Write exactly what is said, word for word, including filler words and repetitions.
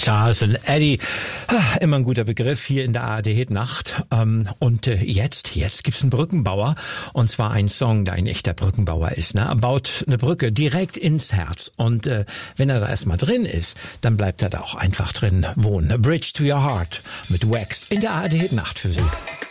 Charles und Eddie, immer ein guter Begriff hier in der A R D-Hitnacht. Und jetzt, jetzt gibt's einen Brückenbauer, und zwar einen Song, der ein echter Brückenbauer ist. Ne? Er baut eine Brücke direkt ins Herz, und äh, wenn er da erstmal drin ist, dann bleibt er da auch einfach drin wohnen. A Bridge to Your Heart mit Wax in der A R D-Hitnacht für Sie.